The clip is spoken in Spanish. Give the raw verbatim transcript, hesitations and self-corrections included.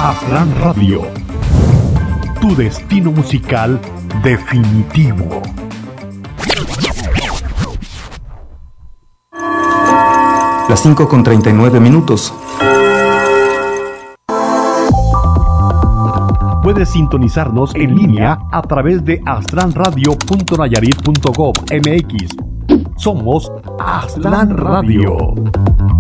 Aztlán Radio, tu destino musical definitivo. Las cinco con treinta y nueve minutos. Puedes sintonizarnos en línea a través de aztlán radio punto nayarit punto gov punto mx. Somos Aztlán Radio.